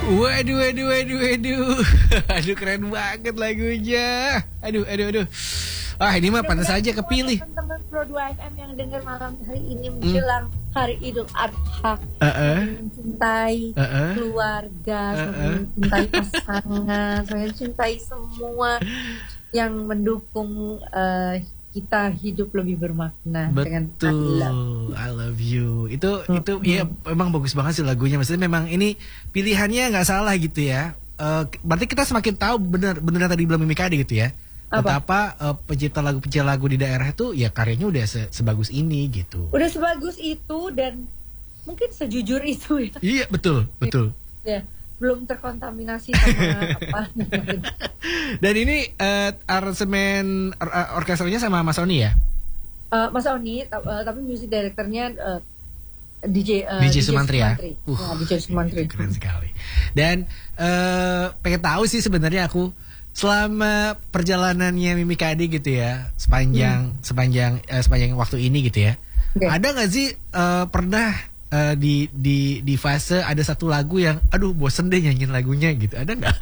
Waduh, waduh, waduh, waduh. Aduh, keren banget lagunya. Aduh. Ah, ini mah pantas saja kepilih. Teman-teman Pro 2 FM yang dengar malam hari ini menjelang Hari Idul Adha, mencintai keluarga, mencintai pasangan, saya mencintai semua yang mendukung kita hidup lebih bermakna. Betul, dengan I love you. Itu ya memang bagus banget sih lagunya. Maksudnya memang ini pilihannya nggak salah gitu ya. Berarti kita semakin tahu benar yang tadi bilang Mimi Kade gitu ya. Betapa pencipta lagu di daerah itu ya karyanya udah sebagus ini gitu. Udah sebagus itu dan mungkin sejujur itu ya. Iya betul. Ya, belum terkontaminasi sama apa. Dan ini aransemen orkestranya sama Mas Oni ya? Mas Oni, tapi music directornya DJ Sumantri ya? DJ Sumantri. Keren sekali. Dan pengen tahu sih sebenarnya aku selama perjalanannya Mimi Kade gitu ya, sepanjang waktu ini gitu ya. Okay. Ada nggak sih pernah di fase ada satu lagu yang aduh bosen deh nyanyiin lagunya gitu, ada nggak?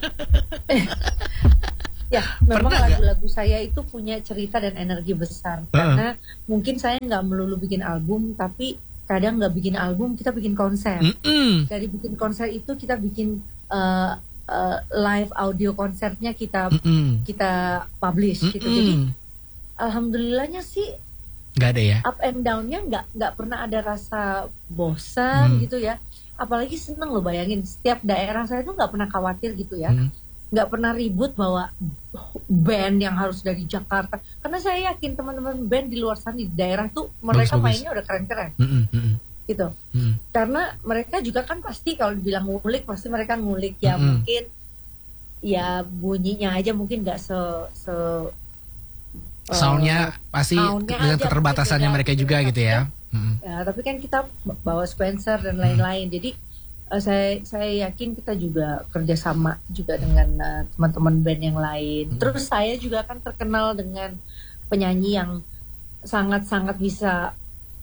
Ya memang lagu-lagu saya itu punya cerita dan energi besar karena mungkin saya nggak melulu bikin album, tapi kadang nggak bikin album kita bikin konser. Dari bikin konser itu kita bikin live audio konsernya kita publish gitu. Jadi alhamdulillahnya sih nggak ada ya, up and down-nya nggak pernah ada rasa bosan gitu ya. Apalagi seneng loh, bayangin setiap daerah saya tuh nggak pernah khawatir gitu ya, nggak pernah ribut bahwa band yang harus dari Jakarta, karena saya yakin teman-teman band di luar sana di daerah tuh mereka mainnya udah keren-keren gitu. Karena mereka juga kan pasti kalau dibilang ngulik pasti mereka ngulik ya, mungkin ya bunyinya aja mungkin nggak soundnya pasti dengan keterbatasannya mereka juga gitu ya. Ya, tapi kan kita bawa Spencer dan lain-lain. Jadi saya yakin kita juga kerjasama juga dengan teman-teman band yang lain. Terus saya juga kan terkenal dengan penyanyi yang sangat-sangat bisa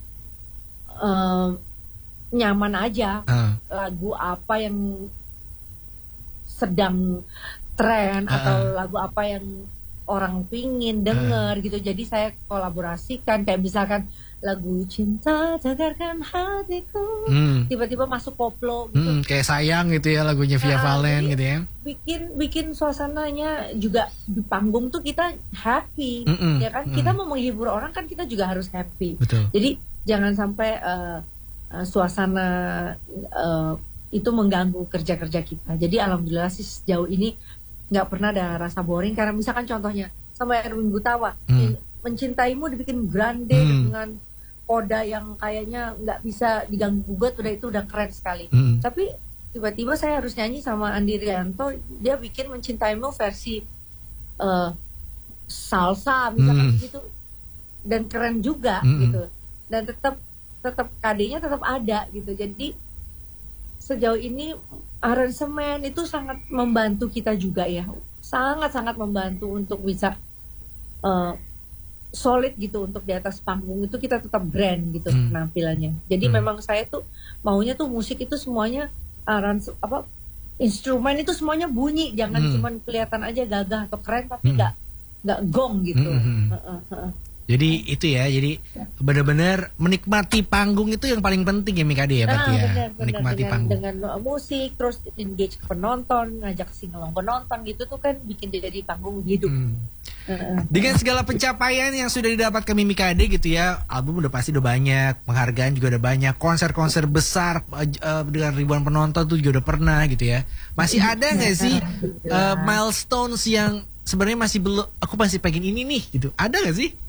nyaman aja lagu apa yang sedang tren atau lagu apa yang orang pingin denger gitu. Jadi saya kolaborasikan kayak misalkan lagu Cinta Tegarkan Hatiku tiba-tiba masuk koplo gitu. Kayak Sayang gitu ya lagunya Via Valen gitu ya. Bikin suasananya juga di panggung tuh kita happy ya kan. Kita mau menghibur orang kan kita juga harus happy. Betul. Jadi jangan sampai suasana itu mengganggu kerja-kerja kita. Jadi alhamdulillah sih sejauh ini nggak pernah ada rasa boring. Karena misalkan contohnya sama Erwin Gutawa, Mencintaimu dibikin grande dengan koda yang kayaknya nggak bisa diganggu gugat, itu udah keren sekali. Tapi tiba-tiba saya harus nyanyi sama Andi Rianto, dia bikin Mencintaimu versi salsa misalkan gitu, dan keren juga gitu. Dan tetap KD-nya tetap ada gitu. Jadi sejauh ini aransemen itu sangat membantu kita juga ya, sangat-sangat membantu untuk bisa solid gitu untuk di atas panggung itu kita tetap brand gitu penampilannya. Jadi memang saya tuh maunya tuh musik itu semuanya instrumen itu semuanya bunyi, jangan cuman kelihatan aja gagah atau keren tapi nggak gong gitu. Jadi itu ya, jadi benar-benar menikmati panggung itu yang paling penting ya Mikade ya berarti ya. Benar, menikmati panggung dengan musik, terus engage penonton, ngajak singelong penonton gitu tuh kan bikin dia jadi panggung hidup. Dengan segala pencapaian yang sudah didapatkan Mimi Kade gitu ya, album udah pasti udah banyak, penghargaan juga udah banyak, konser-konser besar dengan ribuan penonton tuh juga udah pernah gitu ya. Masih ada nggak sih milestones yang sebenarnya masih belum, aku masih pengen ini nih gitu, ada nggak sih?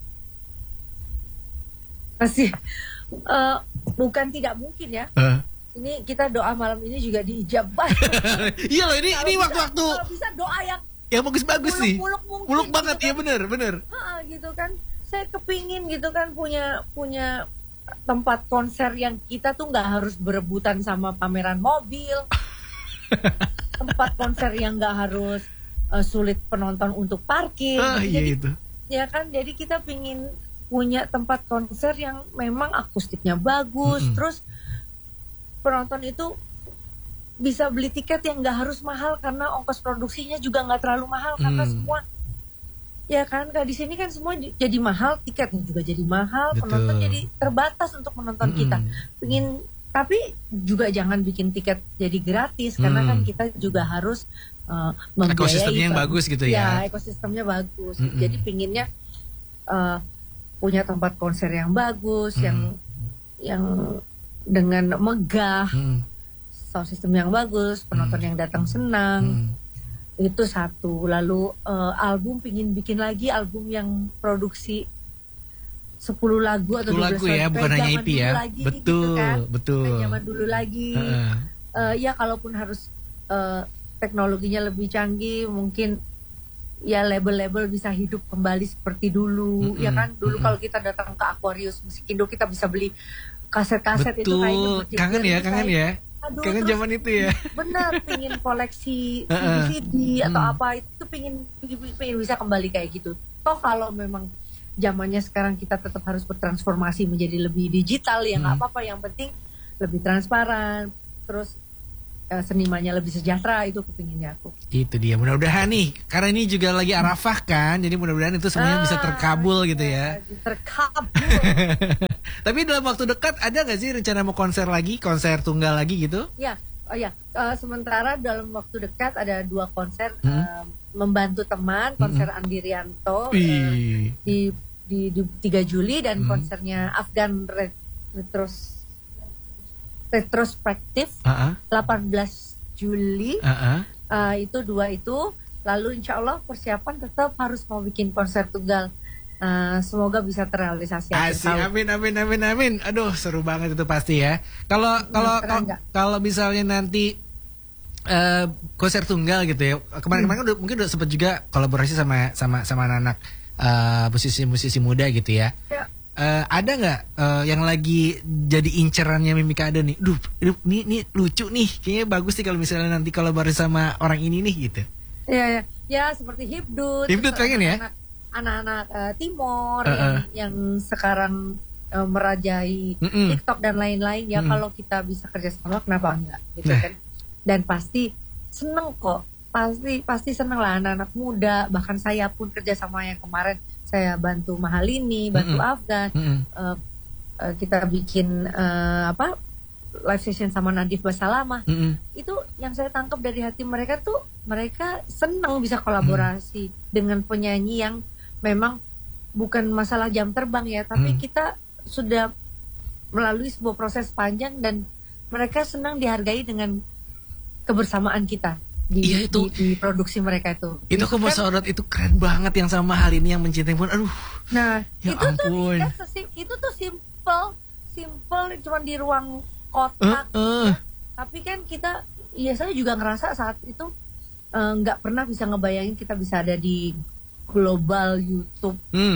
Masih bukan tidak mungkin ya. Ini kita doa malam ini juga diijabah. Iya loh, ini waktu-waktu kalau bisa doa yang bagus-bagus nih. Muluk banget gitu ya, bener. Gitu kan. Saya kepingin gitu kan punya tempat konser yang kita tuh nggak harus berebutan sama pameran mobil. Tempat konser yang nggak harus sulit penonton untuk parkir. Iya itu. Ya kan, jadi kita pingin punya tempat konser yang memang akustiknya bagus, terus penonton itu bisa beli tiket yang nggak harus mahal karena ongkos produksinya juga nggak terlalu mahal karena semua ya kan di sini kan semua jadi mahal, tiketnya juga jadi mahal, penonton jadi terbatas untuk menonton kita. Tapi juga jangan bikin tiket jadi gratis karena kan kita juga harus membiayai ekosistemnya yang bagus gitu ya. Ekosistemnya bagus. Jadi pinginnya punya tempat konser yang bagus, yang dengan megah, sound system yang bagus, penonton yang datang senang. Itu satu. Lalu album pingin bikin lagi album yang produksi 10 lagu atau 12 lagu ya, bukan hanya EP ya. Lagi, betul, gitu kan. betul. Kayak zaman dulu lagi. Ya kalaupun harus teknologinya lebih canggih, mungkin ya label-label bisa hidup kembali seperti dulu. Ya kan dulu kalau kita datang ke Aquarius Musikindo kita bisa beli kaset-kaset itu kayaknya kangen ya. Aduh, kangen zaman itu ya. Benar, pingin koleksi DVD atau apa itu pingin bisa kembali kayak gitu. Toh kalau memang zamannya sekarang kita tetap harus bertransformasi menjadi lebih digital ya nggak apa-apa, yang penting lebih transparan, terus senimannya lebih sejahtera, itu kepinginnya aku. Itu dia, mudah-mudahan nih, karena ini juga lagi Arafah kan, jadi mudah-mudahan itu semuanya bisa terkabul gitu ya. Terkabul. Tapi dalam waktu dekat ada nggak sih rencana mau konser tunggal lagi gitu? Ya, sementara dalam waktu dekat ada 2 konser membantu teman, konser Andi Rianto di 3 Juli dan konsernya Afgan retrospektif 18 Juli. Itu 2 itu. Lalu insya Allah persiapan tetap harus mau bikin konser tunggal. Semoga bisa terrealisasi. Amin. Aduh, seru banget itu pasti ya. Kalau misalnya nanti konser tunggal gitu ya. Kemarin-kemarin mungkin udah sempat juga kolaborasi sama anak-anak musisi muda gitu ya. Ada nggak yang lagi jadi incerannya Mimi Kade nih? Ini lucu nih, kayaknya bagus nih kalau misalnya nanti kolaborasi sama orang ini nih gitu. Ya seperti Hibdut pengen ya. Anak-anak Timor yang sekarang merajai TikTok dan lain-lain ya. Kalau kita bisa kerjasama kenapa enggak gitu kan? Dan pasti seneng kok, pasti seneng lah anak-anak muda. Bahkan saya pun kerjasama yang kemarin saya bantu Mahalini, bantu Afgan, kita bikin live session sama Nadif Basalamah. Itu yang saya tangkap dari hati mereka tuh, mereka senang bisa kolaborasi dengan penyanyi yang memang bukan masalah jam terbang ya, tapi kita sudah melalui sebuah proses panjang dan mereka senang dihargai dengan kebersamaan kita di produksi mereka itu. Itu aku mau sorot, itu keren banget yang sama hal ini yang mencintai pun. Aduh. Nah, ya ampun. Itu tuh simple cuma di ruang kotak. Tapi kan kita saya juga ngerasa saat itu nggak pernah bisa ngebayangin kita bisa ada di global YouTube.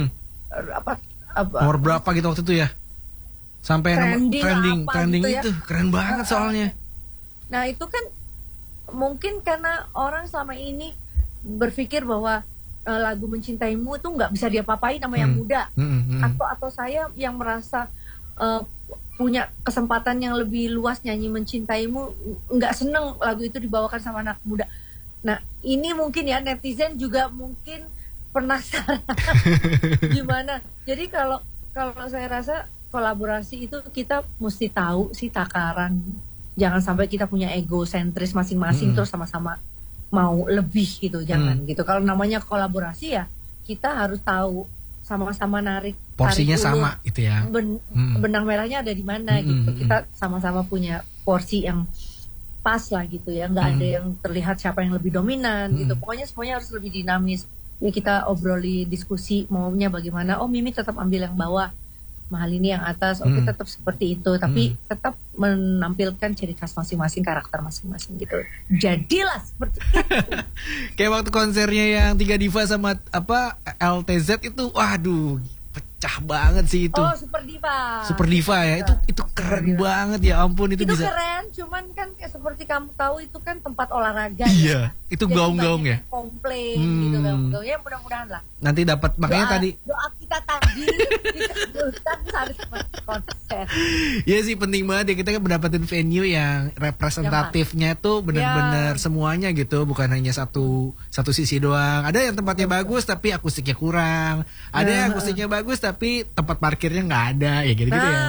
Nomor berapa gitu waktu itu ya? Sampai trending gitu itu ya? Keren banget soalnya. Nah, itu kan mungkin karena orang selama ini berpikir bahwa lagu Mencintaimu itu nggak bisa diapa-apain sama yang muda. Atau saya yang merasa punya kesempatan yang lebih luas nyanyi Mencintaimu, nggak seneng lagu itu dibawakan sama anak muda. Nah, ini mungkin ya netizen juga mungkin penasaran gimana. Jadi kalau saya rasa kolaborasi itu kita mesti tahu sih takaran. Jangan sampai kita punya egosentris masing-masing terus sama-sama mau lebih gitu, jangan gitu. Kalau namanya kolaborasi ya kita harus tahu sama-sama narik porsinya sama gitu ya. Benang merahnya ada di mana gitu. Kita sama-sama punya porsi yang pas lah gitu ya. Nggak ada yang terlihat siapa yang lebih dominan gitu. Pokoknya semuanya harus lebih dinamis. Ya kita obroli, diskusi maunya bagaimana. Oh, Mimi tetap ambil yang bawah, Mahalini yang atas. Oke, tetap seperti itu, tapi tetap menampilkan ciri khas masing-masing, karakter masing-masing gitu. Jadilah seperti itu. Kayak waktu konsernya yang 3 Diva sama LTZ itu, waduh, pecah banget sih itu. Oh, Super Diva ya, itu keren banget ya ampun, itu bisa. Keren, cuman kan seperti kamu tahu itu kan tempat olahraga. Iya, itu gaung-gaung ya. Komplain gitu gaung-gaungnya, mudah-mudahan lah. Nanti dapat, makanya tadi doa kita kita tadi dikabulkan harus konser. Iya sih penting banget ya, kita kan mendapatkan venue yang representatifnya tuh benar-benar semuanya gitu, bukan hanya satu sisi doang. Ada yang tempatnya bagus tapi akustiknya kurang, ada yang akustiknya bagus tapi tempat parkirnya nggak ada, ya gitu-gitu ya.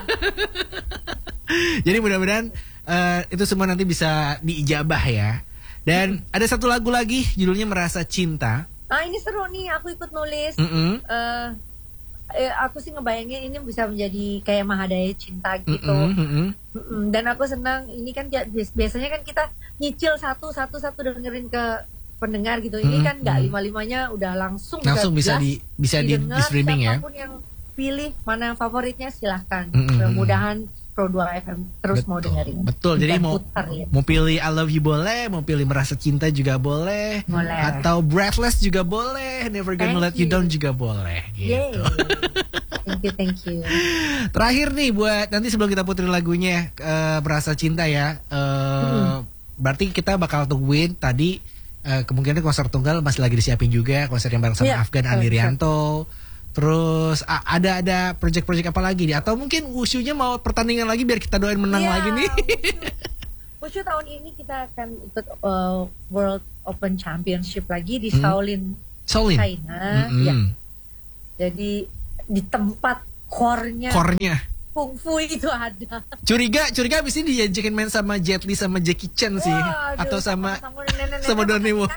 Jadi mudah-mudahan itu semua nanti bisa diijabah ya. Dan ada satu lagu lagi judulnya Merasa Cinta. Ini seru nih, aku ikut nulis. Aku sih ngebayangin ini bisa menjadi kayak Mahadaya Cinta gitu. Dan aku senang, ini kan biasanya kan kita nyicil satu dengerin ke pendengar gitu. Ini kan nggak lima-limanya udah langsung bisa di streaming ya. Siapapun yang pilih mana yang favoritnya silahkan. Mudah-mudahan Pro 2 FM terus mau dengerin. Betul, jadi mau pilih I Love You boleh, mau pilih Merasa Cinta juga boleh. Atau Breathless juga boleh, Never Gonna Let You Down juga boleh gitu. Thank you. Terakhir nih buat nanti sebelum kita puterin lagunya Merasa Cinta ya. Berarti kita bakal tungguin tadi kemungkinan konser tunggal masih lagi disiapin juga, konser yang bareng sama Afgan Andrianto. Terus ada project-project apa lagi nih? Atau mungkin Wushunya mau pertandingan lagi biar kita doain menang lagi nih. Wushu tahun ini kita akan ikut World Open Championship lagi di Shaolin, China. Ya. Jadi di tempat core-nya kungfu itu ada. Curiga abis ini diajakin main sama Jet Li sama Jackie Chan sih. Atau sama Donnie Woo.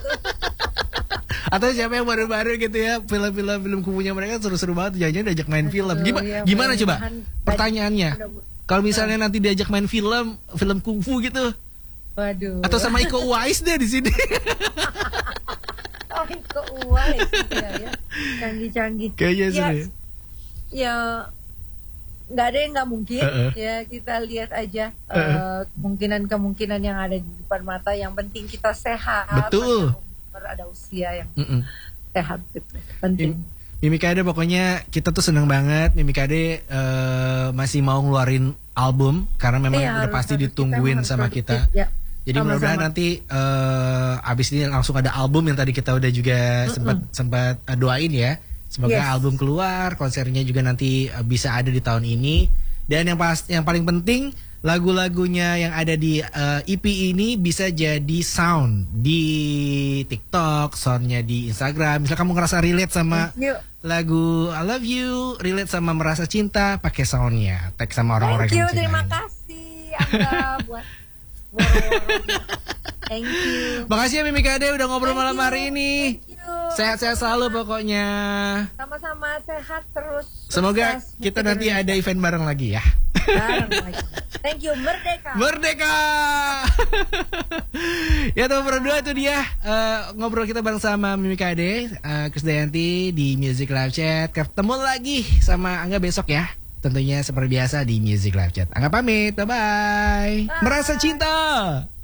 Atau siapa yang baru-baru gitu ya, film kungfunya mereka seru-seru banget, jangan-jangan diajak main film. Gimana coba pertanyaannya? Kalau misalnya nanti diajak main film kungfu gitu. Waduh. Atau sama Iko Uwais deh di sini. Iko Uwais ya. Canggih-canggih. Kayaknya sih. Ya nggak ada yang nggak mungkin. Ya kita lihat aja kemungkinan yang ada di depan mata. Yang penting kita sehat. Betul. Ada usia yang sehat gitu. Penting. Mimi Kade pokoknya kita tuh seneng banget. Mimi Kade masih mau ngeluarin album karena memang udah pasti ditungguin sama kita. Ya. Jadi mudah-mudahan nanti abis ini langsung ada album yang tadi kita udah juga sempat doain ya. Semoga album keluar, konsernya juga nanti bisa ada di tahun ini. Dan yang paling penting lagu-lagunya yang ada di EP ini bisa jadi sound di TikTok, soundnya di Instagram. Misal kamu ngerasa relate sama lagu I Love You, relate sama Merasa Cinta, pakai soundnya, tag sama orang-orang yang mencintai. Terima kasih Angga buat Thank you. Makasih ya Mimi Kade udah ngobrol malam hari ini. Sehat-sehat selalu pokoknya. Sama-sama sehat terus. Semoga kita nanti ada event bareng lagi ya. Thank you, Merdeka. Ya teman berdua itu dia ngobrol kita bareng sama Mimi Kade, Krisdayanti di Music Live Chat. Ketemu lagi sama Angga besok ya. Tentunya seperti biasa di Music Live Chat. Angga pamit, bye-bye. Merasa Cinta.